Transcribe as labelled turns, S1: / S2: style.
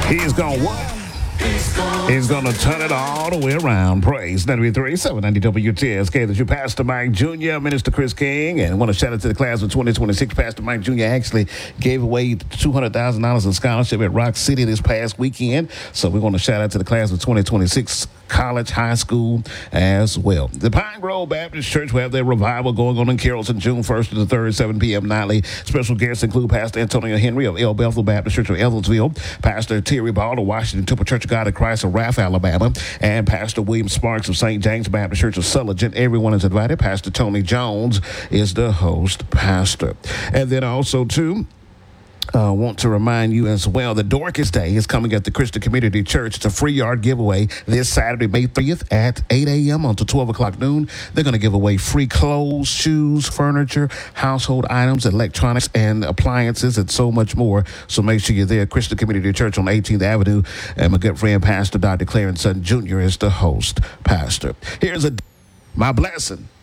S1: He's going to what? He's going to turn it all the way around. Praise 93, 790 WTSK. That's your Pastor Mike Jr., Minister Chris King. And I want to shout out to the class of 2026. Pastor Mike Jr. actually gave away $200,000 in scholarship at Rock City this past weekend. So we want to shout out to the class of 2026 college, high school as well. The Pine Grove Baptist Church will have their revival going on in Carrollton, June 1st to the 3rd, 7 p.m. nightly. Special guests include Pastor Antonio Henry of El Bethel Baptist Church of Evansville, Pastor Terry Ball of Washington Temple Church of God of Christ of Raff, Alabama, and Pastor William Sparks of St. James Baptist Church of Sulligent. Everyone is invited. Pastor Tony Jones is the host pastor. And then also, too, want to remind you as well that Dorcas Day is coming at the Christian Community Church. It's a free yard giveaway this Saturday, May 30th at 8 a.m. until 12 o'clock noon. They're going to give away free clothes, shoes, furniture, household items, electronics, and appliances, and so much more. So make sure you're there. Christian Community Church on 18th Avenue. And my good friend, Pastor Dr. Clarence Sutton Jr. is the host pastor. Here's my blessing.